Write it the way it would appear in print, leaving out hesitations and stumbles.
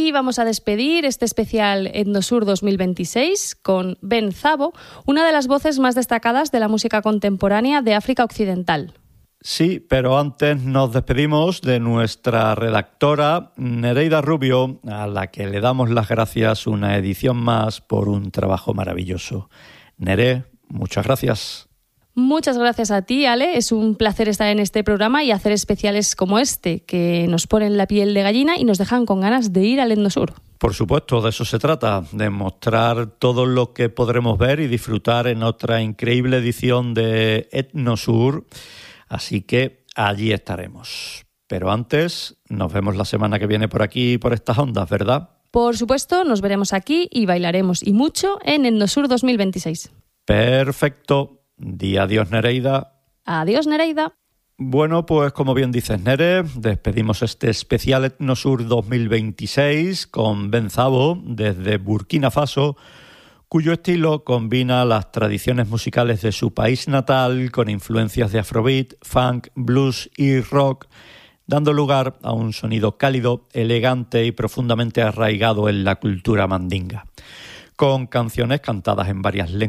Y vamos a despedir este especial Etnosur 2026 con Ben Szabo, una de las voces más destacadas de la música contemporánea de África Occidental. Sí, pero antes nos despedimos de nuestra redactora Nereida Rubio, a la que le damos las gracias una edición más por un trabajo maravilloso. Nere, muchas gracias. Muchas gracias a ti, Ale. Es un placer estar en este programa y hacer especiales como este, que nos ponen la piel de gallina y nos dejan con ganas de ir al Etnosur. Por supuesto, de eso se trata, de mostrar todo lo que podremos ver y disfrutar en otra increíble edición de Etnosur. Así que allí estaremos. Pero antes, nos vemos la semana que viene por aquí, por estas ondas, ¿verdad? Por supuesto, nos veremos aquí y bailaremos y mucho en Etnosur 2026. Perfecto. Di adiós, Nereida. Adiós, Nereida. Bueno, pues como bien dices, Nere, despedimos este especial Etnosur 2026 con Ben Szabo desde Burkina Faso, cuyo estilo combina las tradiciones musicales de su país natal con influencias de afrobeat, funk, blues y rock, dando lugar a un sonido cálido, elegante y profundamente arraigado en la cultura mandinga, con canciones cantadas en varias lenguas